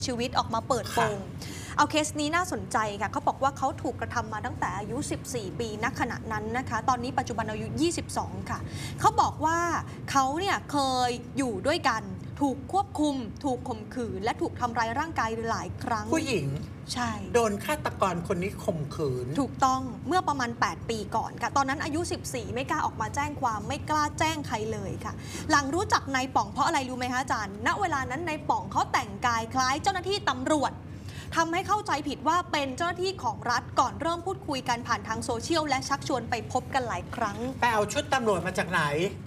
ชีวิตออกมาเปิดโปงเอาเคสนี้น่าสนใจค่ะเขาบอกว่าเขาถูกกระทำมาตั้งแต่อายุ 14 ปีณขณะนั้นนะคะตอนนี้ปัจจุบันอายุ 22 ค่ะเขาบอกว่าเขาเนี่ยเคยอยู่ด้วยกันถูกควบคุมถูกข่มขืนและถูกทำร้ายร่างกายหลายครั้งผู้หญิงใช่โดนฆาตกรคนนี้ข่มขืนถูกต้องเมื่อประมาณ 8 ปีก่อนค่ะตอนนั้นอายุ 14 ไม่กล้าออกมาแจ้งความไม่กล้าแจ้งใครเลยค่ะหลังรู้จักนายป๋องเพราะอะไรรู้ไหมคะอาจารย์ณเวลานั้นนายป๋องเขาแต่งกายคล้ายเจ้าหน้าที่ตำรวจทำให้เข้าใจผิดว่าเป็นเจ้าหน้าที่ของรัฐก่อนเริ่มพูดคุยกันผ่านทางโซเชียลและชักชวนไปพบกันหลายครั้งไปเอาชุดตำรวจมาจากไหน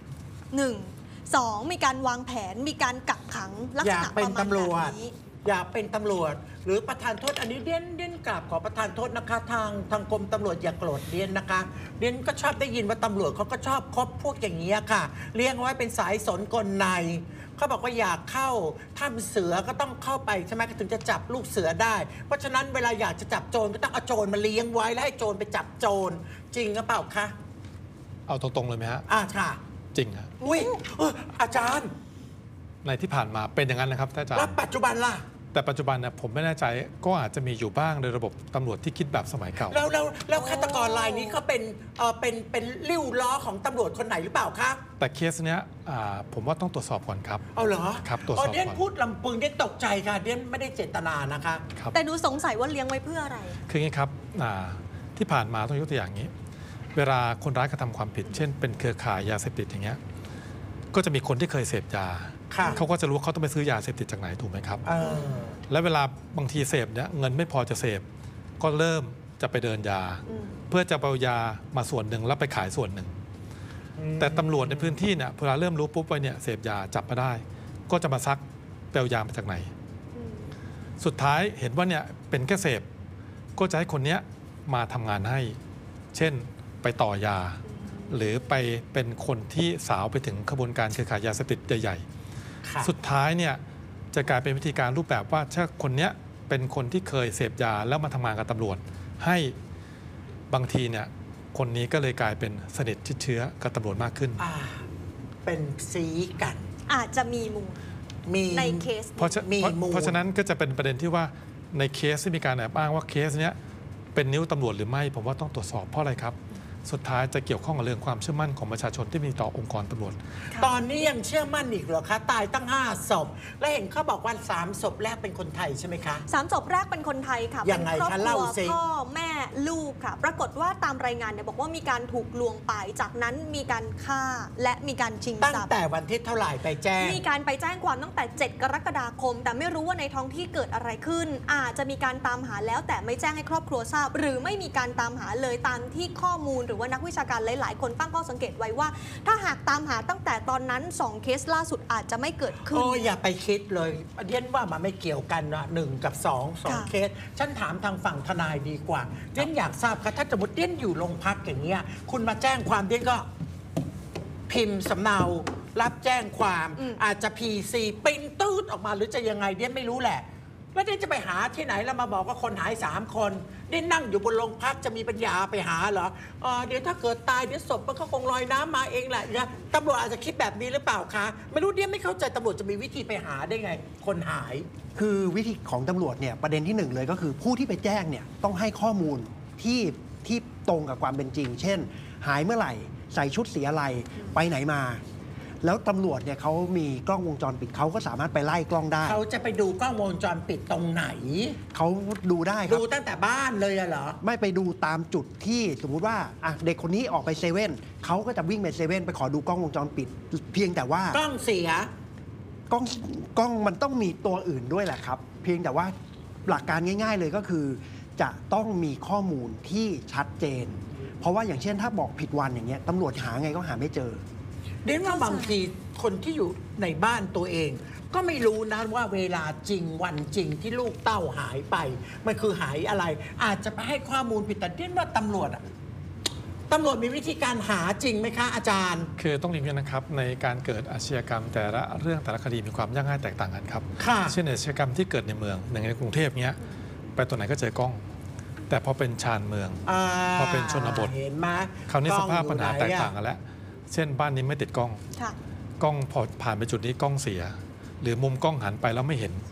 1 2 มีการวางแผนมีการกักขังลักษณะประมาณแบบนี้อยากเป็นตำรวจหรือประธานโทษอันนี้เดียนกราบขอประธานโทษนะคะทางกรมตำรวจอย่าโกรธเดียนนะคะเดียนก็ชอบได้ยินว่าตำรวจเขาก็ชอบคบพวกอย่างนี้ค่ะเลี้ยงไว้เป็นสายสนกลในเขาบอกว่าอยากเข้าถ้ำเสือก็ต้องเข้าไปใช่ไหมถึงจะจับลูกเสือได้เพราะฉะนั้นเวลาอยากจะจับโจรก็ต้องเอาโจรมาเลี้ยงไว้แล้วให้โจรไปจับโจรจริงหรือเปล่าคะเอาตรงๆเลยไหมฮะค่ะจริงฮะอุ้ยอาจารย์ในที่ผ่านมาเป็นอย่างนั้นนะครับอาจารย์แล้วปัจจุบันล่ะแต่ปัจจุบันเนี่ยผมไม่แน่ใจก็อาจจะมีอยู่บ้างในระบบตำรวจที่คิดแบบสมัยเก่าแล้วฆาตกรรายนี้เขาเป็นริ้วล้อของตำรวจคนไหนหรือเปล่าคะแต่เคสเนี้ยผมว่าต้องตรวจสอบก่อนครับเอาเหรอครับตรวจสอบก่อนเดียนพูดลำพึงเดียนตกใจค่ะเดียนไม่ได้เจตนานะคะแต่หนูสงสัยว่าเลี้ยงไว้เพื่ออะไรคืออย่างนี้ครับที่ผ่านมาต้องยกตัวอย่างนี้เวลาคนร้ายกระทำความผิดเช่นเป็นเครือข่ายยาเสพติดอย่างเงี้ยก็จะมีคนที่เคยเสพยาเขาก็จะรู้ว่าเขาต้องไปซื้อยาเสพติดจากไหนถูกไหมครับและเวลาบางทีเสพเนี่ยเงินไม่พอจะเสพก็เริ่มจะไปเดินยาเพื่อจะเอายามาส่วนหนึ่งแล้วไปขายส่วนหนึ่งแต่ตำรวจในพื้นที่เนี่ยเวลาเริ่มรู้ปุ๊บไปเนี่ยเสพยาจับมาได้ก็จะมาซักเปลยามาจากไหนสุดท้ายเห็นว่าเนี่ยเป็นแค่เสพก็จะให้คนนี้มาทำงานให้เช่นไปต่อยาหรือไปเป็นคนที่สาวไปถึงขบวนการเครือข่ายยาเสพติดใหญ่ๆสุดท้ายเนี่ยจะกลายเป็นวิธีการรูปแบบว่าถ้าคนนี้เป็นคนที่เคยเสพยาแล้วมาทำงานกับตำรวจให้บางทีเนี่ยคนนี้ก็เลยกลายเป็นสนิทชิดเชื้อกับตำรวจมากขึ้นเป็นซีกันอาจจะมีมูลในเคสเพราะฉะนั้นก็จะเป็นประเด็นที่ว่าในเคสที่มีการแอบอ้างว่าเคสเนี้ยเป็นนิ้วตำรวจหรือไม่ผมว่าต้องตรวจสอบเพราะอะไรครับสุดท้ายจะเกี่ยวข้องกับเรื่องความเชื่อมั่นของประชาชนที่มีต่อองค์กรตำรวจตอนนี้ยังเชื่อมั่นอีกเหรอคะตายตั้ง5 ศพและเห็นเขาบอกว่า3 ศพแรกเป็นคนไทยใช่ไหมคะ 3 ศพแรกเป็นคนไทยค่ะเป็นครอบครัวพ่อแม่ลูกค่ะปรากฏว่าตามรายงานเนี่ยบอกว่ามีการถูกลวงไปจากนั้นมีการฆ่าและมีการชิงทรัพย์ตั้งแต่วันที่เท่าไหร่ไปแจ้งมีการไปแจ้งความตั้งแต่7 กรกฎาคมแต่ไม่รู้ว่าในท้องที่เกิดอะไรขึ้นอาจจะมีการตามหาแล้วแต่ไม่แจ้งให้ครอบครัวทราบหรือไม่มีการตามหาเลยตามที่ข้อมูลหรือว่านักวิชาการหลายคนตั้งข้อสังเกตไว้ว่าถ้าหากตามหาตั้งแต่ตอนนั้น2 เคสล่าสุดอาจจะไม่เกิดขึ้นอย่าไปคิดเลยเรียนว่ามันไม่เกี่ยวกันนะ1 กับ 2 เคสฉันถามทางฝั่งทนายดีกว่าเรียนอยากทราบค่ะถ้าสมมติเรียนอยู่โรงพักอย่างเงี้ยคุณมาแจ้งความเรียนก็พิมพ์สำเนารับแจ้งความอาจจะ PC ปริ้นตืดออกมาหรือจะยังไงเรียนไม่รู้แหละแล้วเดี๋ยวจะไปหาที่ไหนแล้วมาบอกว่าคนหาย3 คนเดี๋ยวนั่งอยู่บนโรงพักจะมีปัญญาไปหาเหรอเดี๋ยวถ้าเกิดตายเดี๋ยวศพมันก็คงลอยน้ำมาเองแหละนะตำรวจอาจจะคิดแบบนี้หรือเปล่าคะไม่รู้เดี๋ยวไม่เข้าใจตำรวจจะมีวิธีไปหาได้ไงคนหายคือวิธีของตำรวจเนี่ยประเด็นที่1เลยก็คือผู้ที่ไปแจ้งเนี่ยต้องให้ข้อมูลที่ตรงกับความเป็นจริงเช่นหายเมื่อไหร่ใส่ชุดสีอะไรไปไหนมาแล้วตำรวจเนี่ยเขามีกล้องวงจรปิดเขาก็สามารถไปไล่กล้องได้เขาจะไปดูกล้องวงจรปิดตรงไหนเขาดูได้ครับดูตั้งแต่บ้านเลยเหรอไม่ไปดูตามจุดที่สมมุติว่าเด็กคนนี้ออกไปเซเว่นเขาก็จะวิ่งไปเซเว่นไปขอดูกล้องวงจรปิดเพียงแต่ว่ากล้องเสียกล้องมันต้องมีตัวอื่นด้วยแหละครับเพียงแต่ว่าหลักการง่ายๆเลยก็คือจะต้องมีข้อมูลที่ชัดเจนเพราะว่าอย่างเช่นถ้าบอกผิดวันอย่างเงี้ยตำรวจหาไงก็หาไม่เจอเด่นว่าบางทีคนที่อยู่ในบ้านตัวเองก็ไม่รู้นะว่าเวลาจริงวันจริงที่ลูกเต้าหายไปมันคือหายอะไรอาจจะไปให้ข้อมูลผิดแต่เด่นว่าตำรวจมีวิธีการหาจริงไหมคะอาจารย์คือต้องเรียนนะครับในการเกิดอาชญากรรมแต่ละเรื่องแต่ละคดีมีความยากง่ายแตกต่างกันครับเช่นอาชญากรรมที่เกิดในเมืองอย่างในกรุงเทพเนี้ยไปตัวไหนก็เจอกล้องแต่พอเป็นชานเมืองพอเป็นชนบทคราวนี้สภาพปัญหาแตกต่างกันแล้วเช่นบ้านนี้ไม่ติดกล้องพอผ่านไปจุดนี้กล้องเสียหรือมุมกล้องหันไปแล้วไม่เห็น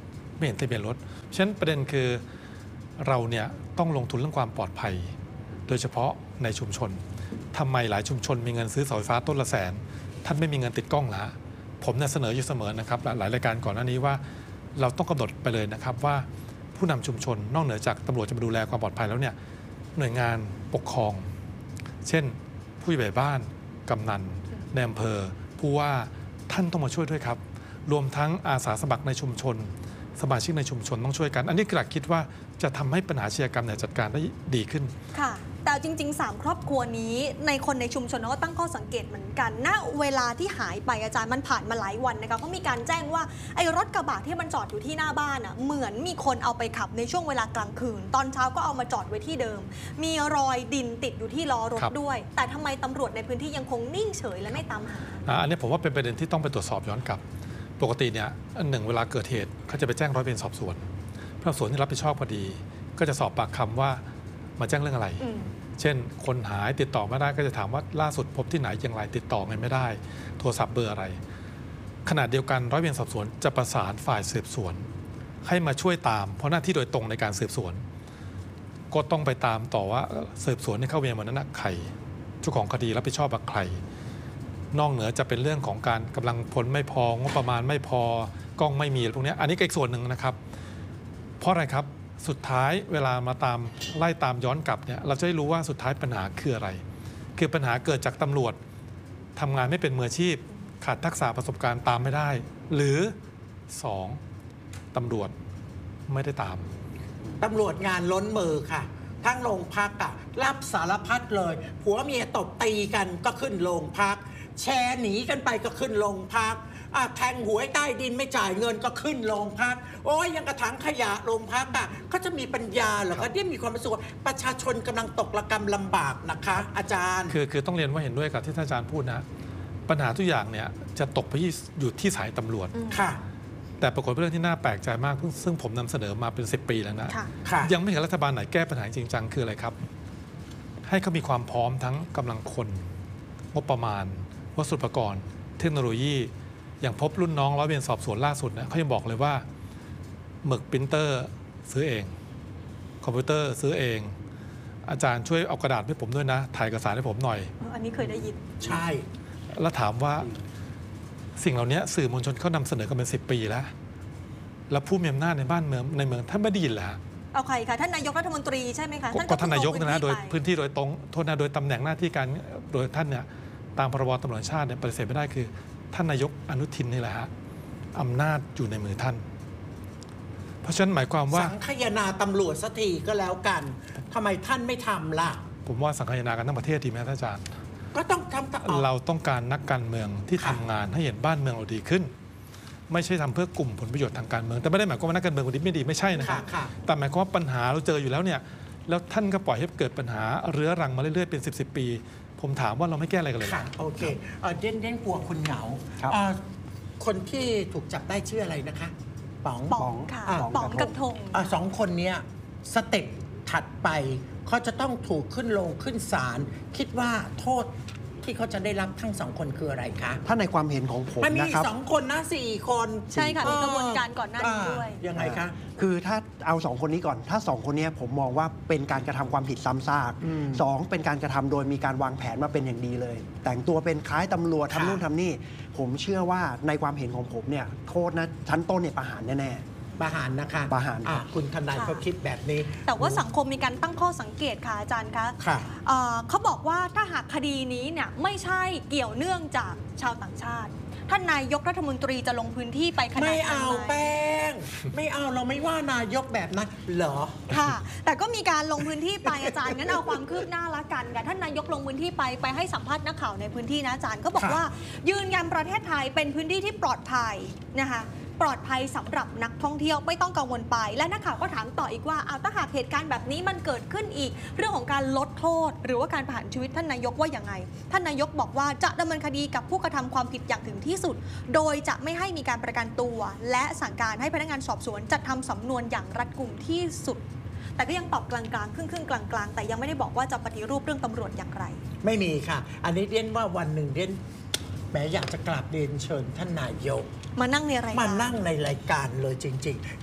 ไม่เห็นทะเบียนรถฉะนั้นประเด็นคือเราเนี่ยต้องลงทุนเรื่องความปลอดภัยโดยเฉพาะในชุมชนทำไมหลายชุมชนมีเงินซื้อเสาไฟฟ้าต้นละแสนท่านไม่มีเงินติดกล้องละผมเนี่ยเสนออยู่เสมอนะครับหลายรายการก่อนหน้านี้ว่าเราต้องกำหนดไปเลยนะครับว่าผู้นำชุมชนนอกเหนือจากตำรวจจะมาดูแลความปลอดภัยแล้วเนี่ยหน่วยงานปกครองเช่นผู้ใหญ่บ้านกำนันในอำเภอผู้ว่าท่านต้องมาช่วยด้วยครับรวมทั้งอาสาสมัครในชุมชนสมาชิกในชุมชนต้องช่วยกันอันนี้คือหลักคิดว่าจะทำให้ปัญหาอาชญากรรมเนี่ยจัดการได้ดีขึ้นค่ะแต่จริงๆ3ครอบครัวนี้ในคนในชุมชนเขาก็ตั้งข้อสังเกตเหมือนกันณเวลาที่หายไปอาจารย์มันผ่านมาหลายวันนะคะเขามีการแจ้งว่าไอ้รถกระบะที่มันจอดอยู่ที่หน้าบ้านอ่ะเหมือนมีคนเอาไปขับในช่วงเวลากลางคืนตอนเช้าก็เอามาจอดไว้ที่เดิมมีรอยดินติดอยู่ที่ล้อรถด้วยแต่ทำไมตำรวจในพื้นที่ยังคงนิ่งเฉยและไม่ตามหาอันนี้ผมว่าเป็นประเด็นที่ต้องไปตรวจสอบย้อนกลับปกติเนี่ยเวลาเกิดเหตุเขาจะไปแจ้งร้อยเวรสอบสวนผู้สอบสวนที่รับผิดชอบพอดีก็จะสอบปากคำว่ามาแจ้งเรื่องอะไรเช่นคนหายติดต่อไม่ได้ก็จะถามว่าล่าสุดพบที่ไหนอย่างไรติดต่อไม่ได้โทรศัพท์เบอร์อะไรขณะเดียวกันร้อยเวรสอบสวนจะประสานฝ่ายสืบสวนให้มาช่วยตามเพราะหน้าที่โดยตรงในการสืบสวนก็ต้องไปตามต่อว่าสืบสวนที่เข้าเวรวันนั้นใครเจ้าของคดีรับผิดชอบกับใครนอกเหนือจะเป็นเรื่องของการกำลังพลไม่พองบประมาณไม่พอกล้องไม่มีพวกนี้อันนี้ก็อีกส่วนหนึ่งนะครับเพราะอะไรครับสุดท้ายเวลามาตามไล่ตามย้อนกลับเนี่ยเราจะได้รู้ว่าสุดท้ายปัญหาคืออะไรคือปัญหาเกิดจากตำรวจทำงานไม่เป็นมืออาชีพขาดทักษะประสบการณ์ตามไม่ได้หรือ2ตำรวจไม่ได้ตามตำรวจงานล้นมือค่ะทั้งโรงพักอะรับสารพัดเลยผัวเมียตบตีกันก็ขึ้นโรงพักแชร์หนีกันไปก็ขึ้นโรงพักแทงหวยใต้ดินไม่จ่ายเงินก็ขึ้นโรงพักโอ้ยยังกระถางขยะโรงพักอ่ะก็จะมีปัญญาเหรอคะที่มีความรู้สึกว่าประชาชนกำลังตกระกำลำบากนะคะอาจารย์คือต้องเรียนว่าเห็นด้วยกับที่ท่านอาจารย์พูดนะปัญหาทุกอย่างเนี่ยจะตกไปอยู่ที่สายตำรวจค่ะแต่ปรากฏเป็นเรื่องที่น่าแปลกใจมากซึ่งผมนำเสนอมาเป็น10 ปีแล้วนะยังไม่เห็นรัฐบาลไหนแก้ปัญหาจริงจังคืออะไรครับให้เขามีความพร้อมทั้งกำลังคนงบประมาณวัสดุอุปกรณ์เทคโนโลยีอย่างพบรุ่นน้องร้อยเวรสอบสวนล่าสุดนะเขายังบอกเลยว่าหมึกปรินเตอร์ซื้อเองคอมพิวเตอร์ซื้อเองอาจารย์ช่วยเอากระดาษให้ผมด้วยนะถ่ายเอกสารให้ผมหน่อยอันนี้เคยได้ยินใช่แล้วถามว่าสิ่งเหล่านี้สื่อมวลชนเขานำเสนอกันเป็น10 ปีแล้วผู้มีอำนาจในบ้านเมืองในเมืองท่านไม่ได้ยินเหรอเอาใครคะท่านนายกรัฐมนตรีใช่ไหมคะก็ท่านนายกนะโดยพื้นที่โดยตรงโทษนะโดยตำแหน่งหน้าที่การโดยท่านเนี่ยตามพรบตำรวจแห่งชาติเนี่ยปฏิเสธไม่ได้คือท่านนายกอนุทินนี่แหละฮะอำนาจอยู่ในมือท่านเพราะฉะนั้นหมายความว่าสังคายนาตำรวจสักทีก็แล้วกันทำไมท่านไม่ทำล่ะผมว่าสังคายนากันทั้งประเทศดีไหมท่านอาจารย์ก็ต้องทำเราต้องการนักการเมืองที่ทำงานให้เห็นบ้านเมืองเราดีขึ้นไม่ใช่ทำเพื่อกลุ่มผลประโยชน์ทางการเมืองแต่ไม่ได้หมายความว่านักการเมืองคนนี้ไม่ดีไม่ใช่นะครับแต่หมายความว่าปัญหาเราเจออยู่แล้วเนี่ยแล้วท่านก็ปล่อยให้เกิดปัญหาเรื้อรังมาเรื่อยๆเป็น10 ปีผมถามว่าเราไม่แก้อะไรกันเลยค่ะโอเคเด่นกลัวคุณเหงาคนที่ถูกจับได้ชื่ออะไรนะคะป๋องค่ะป๋องกับธง 2 คนนี้สเต็ปถัดไปเขาจะต้องถูกขึ้นลงขึ้นศาลคิดว่าโทษที่เขาจะได้รับทั้ง2 คนคืออะไรคะถ้าในความเห็นของผมนะครับมันมี2 คนนะ4 คนใช่ค่ะมีกระบวนการก่อนหน้านี้ด้วยยังไงคะคือถ้าเอา2 คนนี้ก่อนถ้า2 คนนี้ผมมองว่าเป็นการกระทำความผิดซ้ำซาก2เป็นการกระทำโดยมีการวางแผนมาเป็นอย่างดีเลยแต่งตัวเป็นคล้ายตำรวจทำนู่นทำนี่ผมเชื่อว่าในความเห็นของผมเนี่ยโทษนะชั้นต้นเนี่ยประหารแน่ประหารนะคะประหารคุณทนายเขาคิดแบบนี้แต่ว่าสังคมมีการตั้งข้อสังเกตค่ะอาจารย์คะเขาบอกว่าถ้าหากคดีนี้เนี่ยไม่ใช่เกี่ยวเนื่องจากชาวต่างชาติท่านนายกรัฐมนตรีจะลงพื้นที่ไปขนาดไหนไม่เอาแป้งไม่เอาเราไม่ว่านายกแบบนั้นเหรอค่ะแต่ก็มีการลงพื้นที่ไปอาจารย์งั้นเอาความคืบหน้าละกันค่ะท่านนายกลงพื้นที่ไปให้สัมภาษณ์นักข่าวในพื้นที่นะอาจารย์ก็บอกว่ายืนยันประเทศไทยเป็นพื้นที่ที่ปลอดภัยนะคะปลอดภัยสำหรับนักท่องเที่ยวไม่ต้องกังวลไปและนักข่าวก็ถามต่ออีกว่าถ้าหากเหตุการณ์แบบนี้มันเกิดขึ้นอีกเรื่องของการลดโทษหรือว่าการประหารชีวิตท่านนายกว่าอย่างไงท่านนายกบอกว่าจะดำเนินคดีกับผู้กระทำความผิดอย่างถึงที่สุดโดยจะไม่ให้มีการประกันตัวและสั่งการให้พนักงานสอบสวนจัดทำสำนวนอย่างรัดกุมที่สุดแต่ก็ยังตอบกลางๆครึ่งๆกลางๆแต่ยังไม่ได้บอกว่าจะปฏิรูปเรื่องตำรวจอย่างไรไม่มีค่ะอันนี้เรียนว่าวันหนึ่งเรียนแม้อยากจะกราบเรียนเชิญท่านนายกมานั่งในรายการมานั่งในรายการเลยจริงๆ